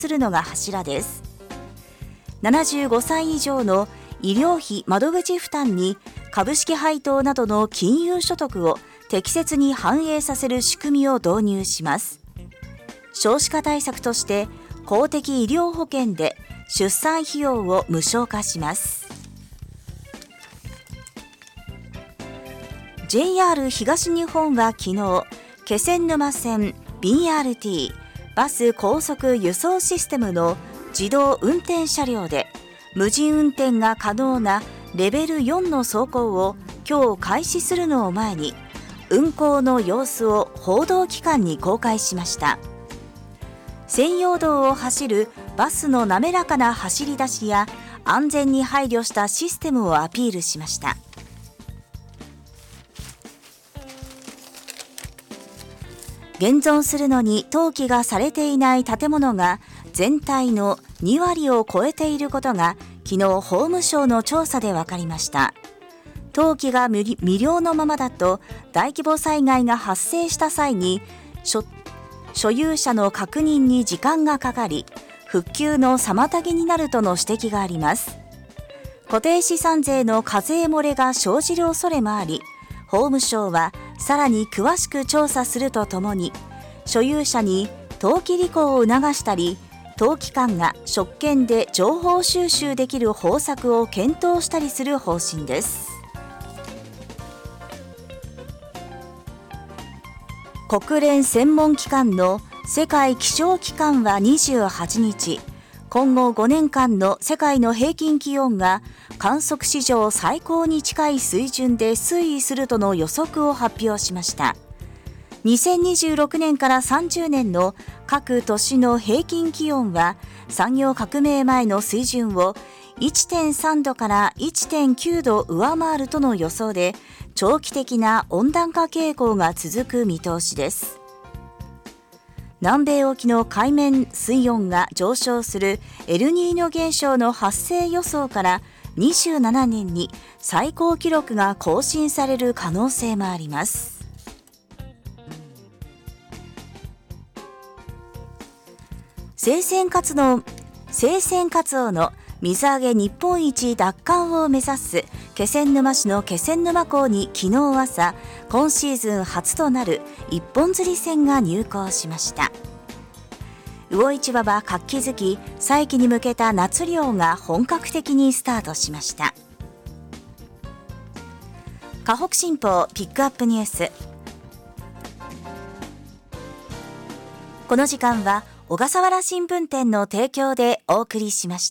するのが柱です。75歳以上の医療費窓口負担に株式配当などの金融所得を適切に反映させる仕組みを導入します。少子化対策として公的医療保険で出産費用を無償化します。 JR 東日本は昨日、気仙沼線 BRT バス高速輸送システムの自動運転車両で無人運転が可能なレベル4の走行を今日開始するのを前に、運行の様子を報道機関に公開しました。専用道を走るバスの滑らかな走り出しや安全に配慮したシステムをアピールしました。現存するのに登記がされていない建物が全体の2割を超えていることが昨日法務省の調査で分かりました。登記が未了のままだと大規模災害が発生した際に所有者の確認に時間がかかり、復旧の妨げになるとの指摘があります。固定資産税の課税漏れが生じる恐れもあり、法務省はさらに詳しく調査するとともに、所有者に登記履行を促したり、登記官が職権で情報収集できる方策を検討したりする方針です。国連専門機関の世界気象機関は28日、今後5年間の世界の平均気温が観測史上最高に近い水準で推移するとの予測を発表しました。2026年から30年の各都市の平均気温は産業革命前の水準を 1.3 度から 1.9 度上回るとの予想で、長期的な温暖化傾向が続く見通しです。南米沖の海面水温が上昇するエルニーニョ現象の発生予想から27年に最高記録が更新される可能性もあります。生鮮カツオの水揚げ日本一奪還を目指す気仙沼市の気仙沼港に昨日朝、今シーズン初となる一本釣り船が入港しました。魚市場は活気づき、再起に向けた夏漁が本格的にスタートしました。河北新報ピックアップニュース。この時間は小笠原新聞店の提供でお送りしました。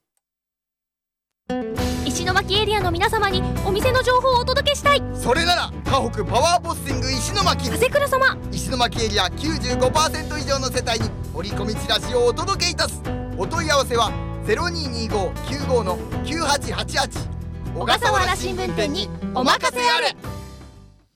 石巻エリアの皆様にお店の情報をお届けしたい。 それなら河北パワーボッシング石巻風倉様、 石巻エリア 95% 以上の世帯に折り込みチラシをお届けいたす。お問い合わせは 0225-95-9888。 小笠原新聞店にお任せあれ。